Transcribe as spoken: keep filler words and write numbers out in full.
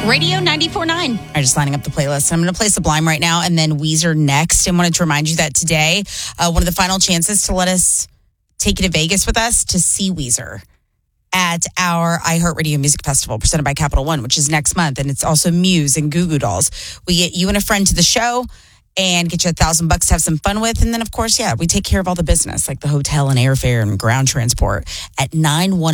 Radio ninety-four point nine. All right, just lining up the playlist. I'm going to play Sublime right now and then Weezer next. And wanted to remind you that today, uh, one of the final chances to let us take you to Vegas with us to see Weezer at our iHeartRadio Music Festival presented by Capital One, which is next month. And it's also Muse and Goo Goo Dolls. We get you and a friend to the show and get you a thousand bucks to have some fun with. And then, of course, yeah, we take care of all the business, like the hotel and airfare and ground transport at nine one.